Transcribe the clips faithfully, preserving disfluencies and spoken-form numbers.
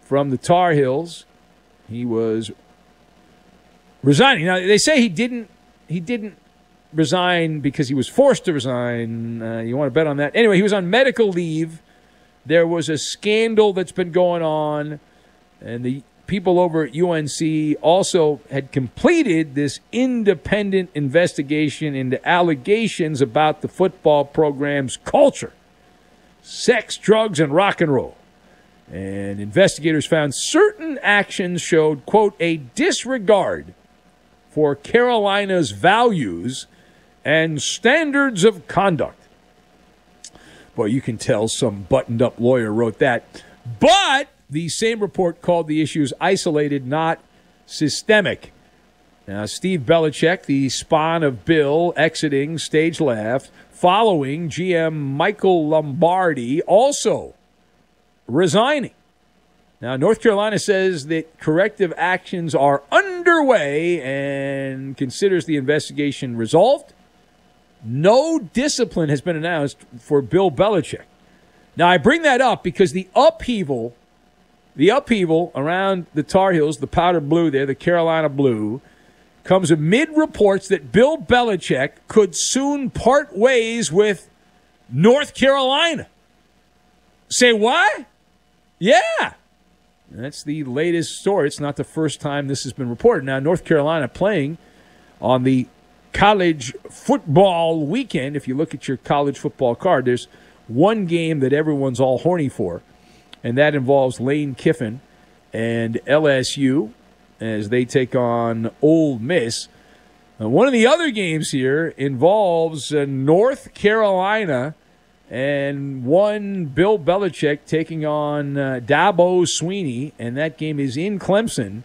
from the Tar Heels. He was resigning. Now, they say he didn't he didn't resign because he was forced to resign. Uh, you want to bet on that? Anyway, he was on medical leave. There was a scandal that's been going on, and the people over at U N C also had completed this independent investigation into allegations about the football program's culture, sex, drugs, and rock and roll. And investigators found certain actions showed, quote, a disregard for Carolina's values and standards of conduct. Boy, you can tell some buttoned-up lawyer wrote that. But the same report called the issues isolated, not systemic. Now, Steve Belichick, the spawn of Bill, exiting stage left, following G M Michael Lombardi, also resigning. Now, North Carolina says that corrective actions are underway and considers the investigation resolved. No discipline has been announced for Bill Belichick. Now, I bring that up because the upheaval, the upheaval around the Tar Heels, the powder blue there, the Carolina blue, comes amid reports that Bill Belichick could soon part ways with North Carolina. Say what? Yeah. That's the latest story. It's not the first time this has been reported. Now, North Carolina playing on the college football weekend. If you look at your college football card, there's one game that everyone's all horny for, and that involves Lane Kiffin and L S U as they take on Ole Miss. Now, one of the other games here involves uh, North Carolina and one Bill Belichick taking on uh, Dabo Swinney, and that game is in Clemson.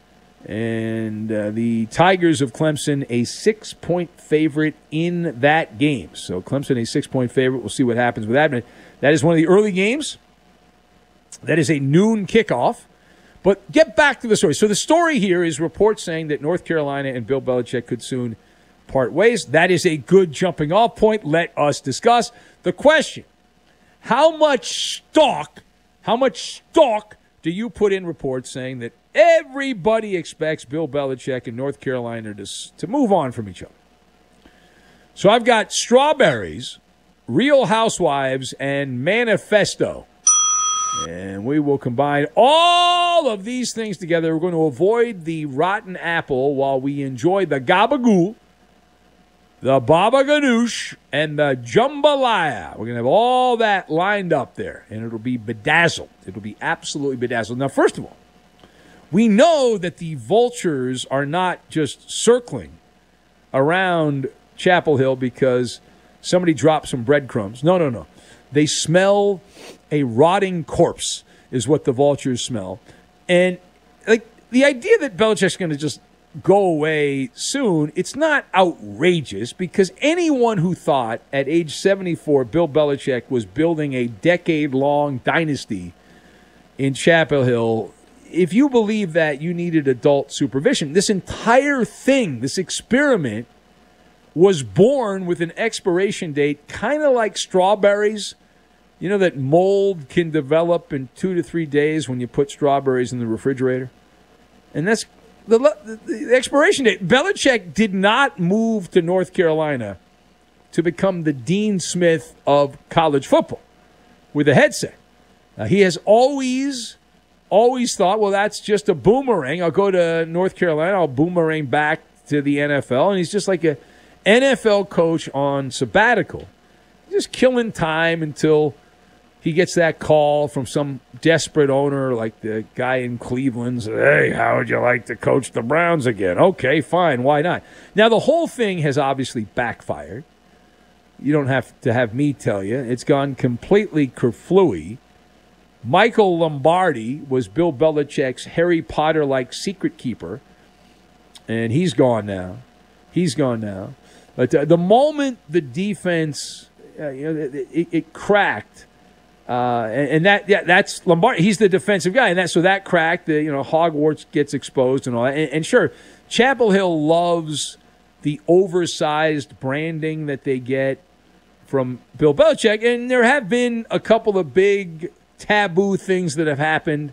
And uh, the Tigers of Clemson, a six-point favorite in that game. So Clemson, a six-point favorite. We'll see what happens with that. That is one of the early games. That is a noon kickoff. But get back to the story. So the story here is reports saying that North Carolina and Bill Belichick could soon part ways. That is a good jumping-off point. Let us discuss the question. How much stock, how much stock do you put in reports saying that everybody expects Bill Belichick and North Carolina to, to move on from each other? So I've got Strawberries, Real Housewives, and Manifesto. And we will combine all of these things together. We're going to avoid the rotten apple while we enjoy the gabagool, the baba ganoush, and the jambalaya. We're going to have all that lined up there, and it'll be bedazzled. It'll be absolutely bedazzled. Now, first of all, we know that the vultures are not just circling around Chapel Hill because somebody dropped some breadcrumbs. No, no, no. They smell a rotting corpse is what the vultures smell. And like the idea that Belichick's going to just go away soon, it's not outrageous because anyone who thought at age seventy-four Bill Belichick was building a decade-long dynasty in Chapel Hill, if you believe that, you needed adult supervision. This entire thing, this experiment, was born with an expiration date kind of like strawberries. You know that mold can develop in two to three days when you put strawberries in the refrigerator? And that's the, the, the expiration date. Belichick did not move to North Carolina to become the Dean Smith of college football with a headset. Uh, he has always, always thought, well, that's just a boomerang. I'll go to North Carolina. I'll boomerang back to the N F L. And he's just like a N F L coach on sabbatical, just killing time until he gets that call from some desperate owner like the guy in Cleveland. Hey, how would you like to coach the Browns again? Okay, fine. Why not? Now, the whole thing has obviously backfired. You don't have to have me tell you. It's gone completely kerflooey. Michael Lombardi was Bill Belichick's Harry Potter-like secret keeper, and he's gone now. He's gone now. But uh, the moment the defense, uh, you know, it, it, it cracked, uh, and, and that yeah, that's Lombardi. He's the defensive guy, and that so that cracked. The, you know, Hogwarts gets exposed and all that. And, and sure, Chapel Hill loves the oversized branding that they get from Bill Belichick, and there have been a couple of big taboo things that have happened